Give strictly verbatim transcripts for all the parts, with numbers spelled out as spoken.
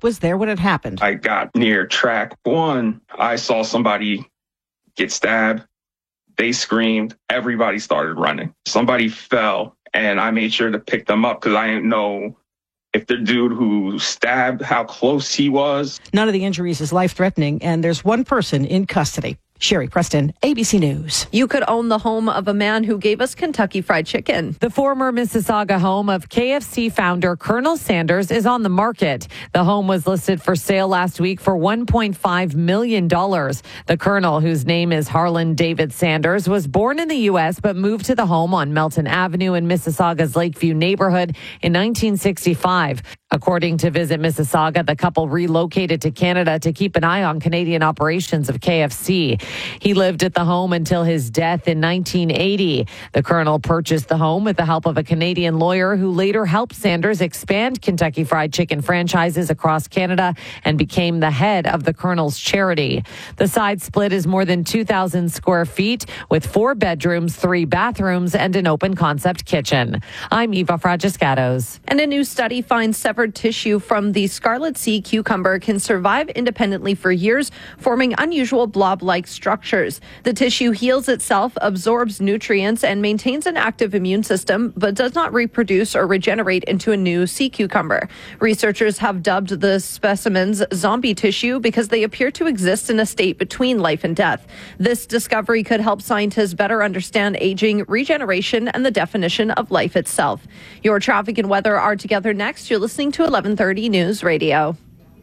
was there when it happened. I got near track one. I saw somebody get stabbed. They screamed. Everybody started running. Somebody fell, and I made sure to pick them up because I didn't know if the dude who stabbed, how close he was. None of the injuries is life-threatening, and there's one person in custody. Sherry Preston, A B C News. You could own the home of a man who gave us Kentucky Fried Chicken. The former Mississauga home of K F C founder Colonel Sanders is on the market. The home was listed for sale last week for one point five million dollars. The Colonel, whose name is Harlan David Sanders, was born in the U S but moved to the home on Melton Avenue in Mississauga's Lakeview neighborhood in nineteen sixty-five. According to Visit Mississauga, the couple relocated to Canada to keep an eye on Canadian operations of K F C. He lived at the home until his death in nineteen eighty. The Colonel purchased the home with the help of a Canadian lawyer who later helped Sanders expand Kentucky Fried Chicken franchises across Canada and became the head of the Colonel's charity. The side split is more than two thousand square feet with four bedrooms, three bathrooms, and an open concept kitchen. I'm Eva Fragiscatos. And a new study finds severed tissue from the scarlet sea cucumber can survive independently for years, forming unusual blob-like structures. The tissue heals itself, absorbs nutrients, and maintains an active immune system, but does not reproduce or regenerate into a new sea cucumber. Researchers have dubbed the specimens zombie tissue because they appear to exist in a state between life and death. This discovery could help scientists better understand aging, regeneration, and the definition of life itself. Your traffic and weather are together next. You're listening to eleven thirty News Radio.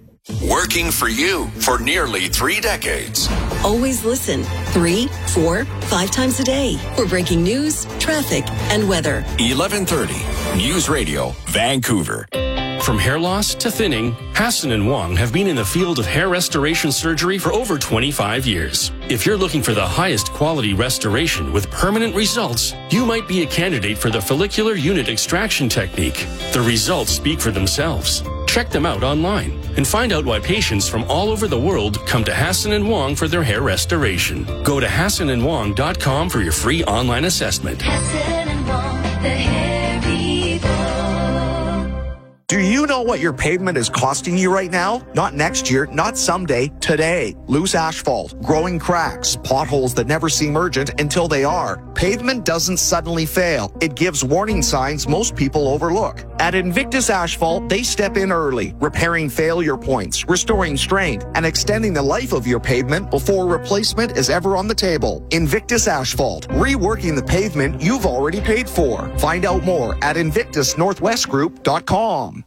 Working for you for nearly three decades. Always listen three, four, five times a day for breaking news, traffic, and weather. eleven thirty News Radio, Vancouver. From hair loss to thinning, Hassan and Wong have been in the field of hair restoration surgery for over twenty-five years. If you're looking for the highest quality restoration with permanent results, you might be a candidate for the follicular unit extraction technique. The results speak for themselves. Check them out online and find out why patients from all over the world come to Hassan and Wong for their hair restoration. Go to hassan and wong dot com for your free online assessment. Hassan and Wong, the hair people. Do you know what your pavement is costing you right now? Not next year, not someday, today. Loose asphalt, growing cracks, potholes that never seem urgent until they are. Pavement doesn't suddenly fail. It gives warning signs most people overlook. At Invictus Asphalt, they step in early, repairing failure points, restoring strength, and extending the life of your pavement before replacement is ever on the table. Invictus Asphalt, reworking the pavement you've already paid for. Find out more at invictus northwest group dot com.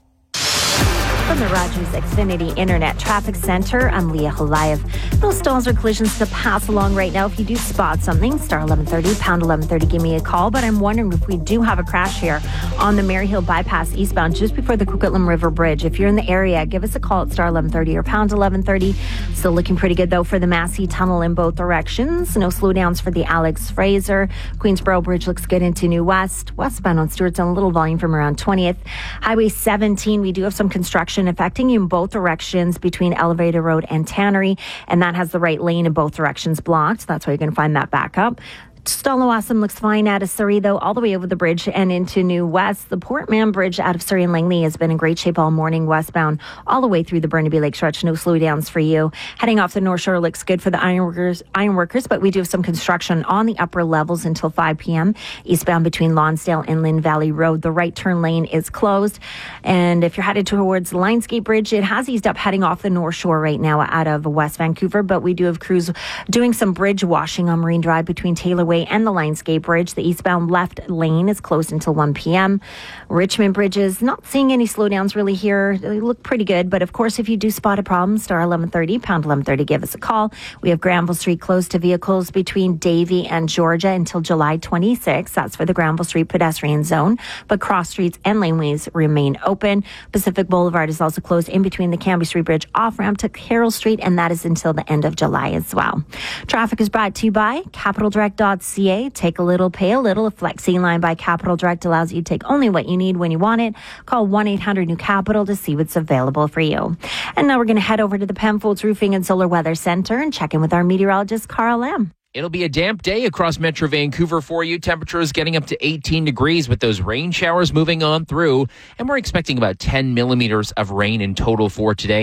From the Rogers Xfinity Internet Traffic Center, I'm Leah Holayev. No stalls or collisions to pass along right now. If you do spot something, star eleven thirty, pound eleven thirty, give me a call. But I'm wondering if we do have a crash here on the Maryhill Bypass eastbound just before the Coquitlam River Bridge. If you're in the area, give us a call at star eleven thirty or pound eleven thirty. Still looking pretty good, though, for the Massey Tunnel in both directions. No slowdowns for the Alex Fraser. Queensboro Bridge looks good into New West. Westbound on Stewart's on a little volume from around twentieth. Highway seventeen, we do have some construction affecting you in both directions between Elevator Road and Tannery, and that has the right lane in both directions blocked. That's why you're going to find that back up. Stallowasam looks fine out of Surrey, though, all the way over the bridge and into New West. The Portman Bridge out of Surrey and Langley has been in great shape all morning westbound, all the way through the Burnaby Lake stretch. No slowdowns for you. Heading off the North Shore looks good for the ironworkers, ironworkers, but we do have some construction on the upper levels until five p.m. eastbound between Lonsdale and Lynn Valley Road. The right turn lane is closed. And if you're headed towards the Lionsgate Bridge, it has eased up heading off the North Shore right now out of West Vancouver, but we do have crews doing some bridge washing on Marine Drive between Taylor Way and the Lionsgate Bridge. The eastbound left lane is closed until one p.m. Richmond Bridges, not seeing any slowdowns really here. They look pretty good, but of course, if you do spot a problem, star eleven thirty, pound eleven thirty, give us a call. We have Granville Street closed to vehicles between Davie and Georgia until July twenty-sixth. That's for the Granville Street pedestrian zone, but cross streets and laneways remain open. Pacific Boulevard is also closed in between the Cambie Street Bridge off-ramp to Carroll Street, and that is until the end of July as well. Traffic is brought to you by capital direct dot c a. Take a little, pay a little. A flexi line by Capital Direct allows you to take only what you need when you want it. Call one eight hundred new capital to see what's available for you. And now we're going to head over to the Penfolds Roofing and Solar Weather Center and check in with our meteorologist, Carl Lam. It'll be a damp day across Metro Vancouver for you. Temperatures getting up to eighteen degrees with those rain showers moving on through. And we're expecting about ten millimeters of rain in total for today.